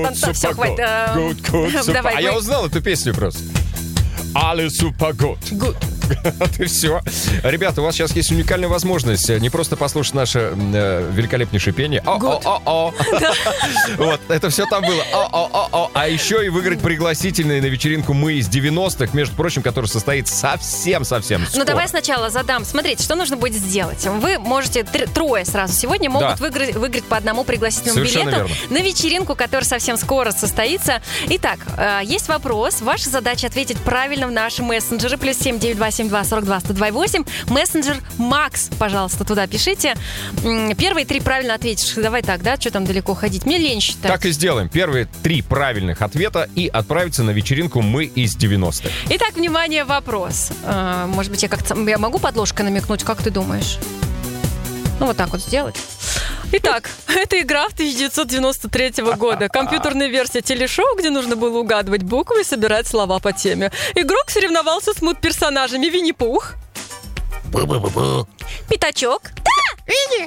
Все, хватит. Давай, А я узнал эту песню просто. Але супагод. Ты все. Ребята, у вас сейчас есть уникальная возможность не просто послушать наше великолепнейшее пение. Вот, это все там было. А еще и выиграть пригласительные на вечеринку «Мы из 90-х», между прочим, которая состоится совсем-совсем скоро. Ну, давай сначала задам. Смотрите, что нужно будет сделать. Вы можете, трое сразу сегодня могут выиграть по одному пригласительному Совершенно билету верно. на вечеринку, которая совсем скоро состоится. Итак, есть вопрос. Ваша задача ответить правильно в наши мессенджеры. +7 927 42 128. Мессенджер Макс, пожалуйста, туда пишите. Первые 3 правильно ответишь. Давай так, да? Что там далеко ходить? Мне лень считать. Так и сделаем. Первые 3 правильных ответа и отправиться на вечеринку «Мы из 90-х». Итак, внимание, вопрос. Может быть, я могу подложкой намекнуть, как ты думаешь? Ну, вот так вот сделать. Итак, это игра 1993 года. Компьютерная версия телешоу, где нужно было угадывать буквы и собирать слова по теме. Игрок соревновался с мультперсонажами Винни-Пух. Бу-бу-бу-бу. Пятачок. Да! Винни!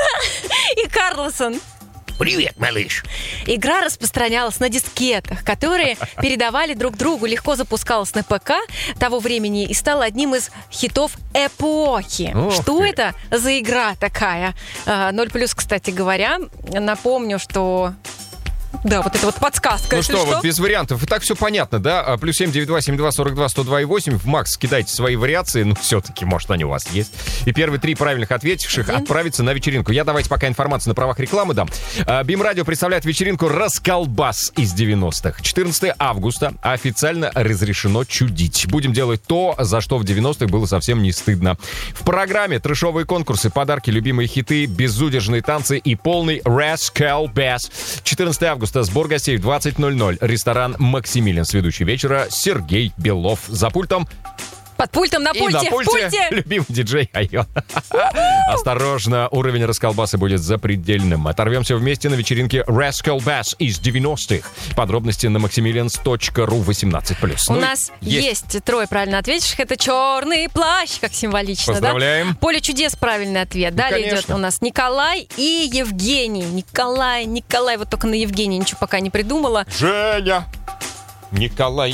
Да! И Карлсон. Привет, малыш. Игра распространялась на дискетах, которые передавали друг другу, легко запускалась на ПК того времени и стала одним из хитов эпохи. Что это за игра такая? 0+, кстати говоря. Напомню, что... Да, вот это вот подсказка. Ну что, вот без вариантов. И так все понятно, да? +7 927 72 42 102 8. В Макс кидайте свои вариации. Ну, все-таки, может, они у вас есть. И первые 3 правильных ответивших отправятся на вечеринку. Я давайте пока информацию на правах рекламы дам. БИМ Радио представляет вечеринку «Расколбас» из 90-х. 14 августа. Официально разрешено чудить. Будем делать то, за что в 90-х было совсем не стыдно. В программе трэшовые конкурсы, подарки, любимые хиты, безудержные танцы и полный «Расколбас». 14 августа. Сбор гостей в 20:00. Ресторан «Максимилиан». Ведущий вечера Сергей Белов. За пультом... Под пультом, на пульте, и на пульте, в пульте. Любимый диджей Айон. Осторожно, уровень расколбаса будет запредельным. Оторвемся вместе на вечеринке «Расколбас» из 90-х. Подробности на maximilians.ru 18+. У нас есть 3 правильно ответивших. Это «Черный плащ», как символично. Поздравляем. Да? «Поле чудес» правильный ответ. Далее идет у нас Николай и Евгений. Николай, вот только на Евгения ничего пока не придумала. Женя. Николай,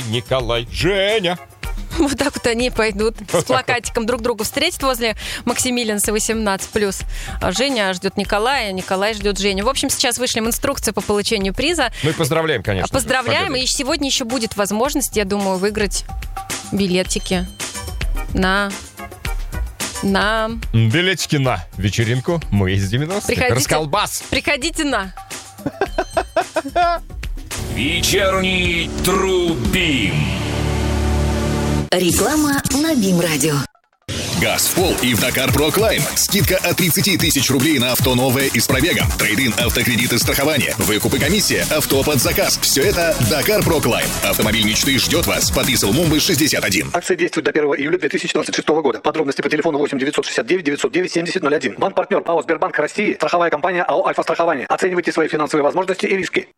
Женя. Вот так вот они пойдут с плакатиком друг друга встретят возле Максимилианса 18+. А Женя ждет Николая, Николай ждет Женю. В общем, сейчас вышлем инструкцию по получению приза. Мы поздравляем, конечно. Поздравляем. И сегодня еще будет возможность, я думаю, выиграть билетики на... Билетики на вечеринку «Мы из 90-х». Расколбас. Приходите на... Вечерний Трубим. Реклама на БИМ Радио. Газ в пол и в Dakar Pro Climb. Скидка от 30 тысяч рублей на авто новое и с пробегом. Трейд-ин, автокредиты, страхование. Выкуп и комиссия. Авто под заказ. Все это Dakar Pro Climb. Автомобиль мечты ждет вас. Подписал Мумбы 61. Акция действует до 1 июля 2026 года. Подробности по телефону 8 969 909 7001. Банк-партнер АО «Сбербанк России». Страховая компания АО «Альфа-страхование». Оценивайте свои финансовые возможности и риски.